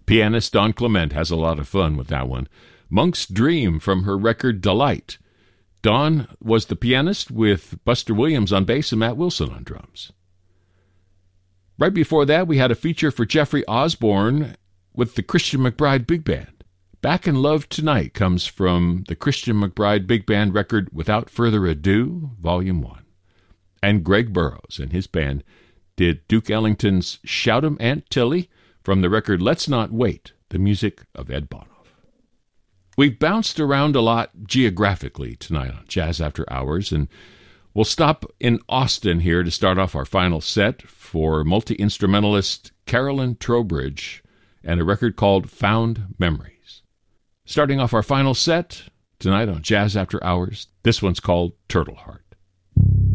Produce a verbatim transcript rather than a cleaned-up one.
Pianist Don Clement has a lot of fun with that one. Monk's Dream from her record Delight. Don was the pianist with Buster Williams on bass and Matt Wilson on drums. Right before that, we had a feature for Jeffrey Osborne with the Christian McBride Big Band. Back in Love Tonight comes from the Christian McBride Big Band record Without Further Ado, Volume one. And Greg Burrows and his band did Duke Ellington's Shout 'em Aunt Tilly from the record Let's Not Wait, the music of Ed Bonoff. We've bounced around a lot geographically tonight on Jazz After Hours, and we'll stop in Austin here to start off our final set for multi-instrumentalist Carolyn Trowbridge and a record called Found Memories. Starting off our final set tonight on Jazz After Hours, this one's called Turtle Heart.